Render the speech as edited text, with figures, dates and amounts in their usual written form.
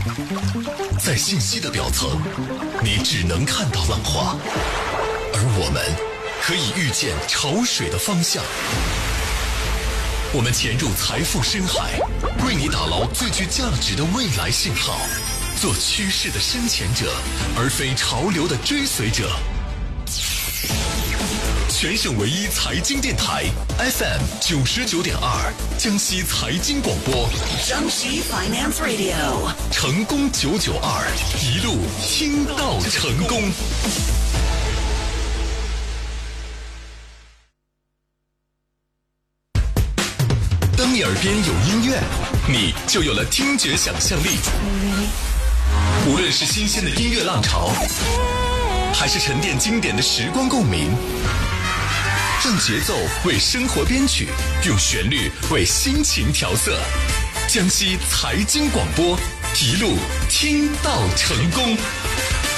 在信息的表层，你只能看到浪花，而我们可以预见潮水的方向。我们潜入财富深海，为你打捞最具价值的未来信号，做趋势的深潜者，而非潮流的追随者。全省唯一财经电台 FM 99.2，江西财经广播， 江西 Finance Radio， 成功992，一路听到成功。当你耳边有音乐，你就有了听觉想象力。无论是新鲜的音乐浪潮，还是沉淀经典的时光共鸣，让节奏为生活编曲，用旋律为心情调色。江西财经广播，一路听到成功。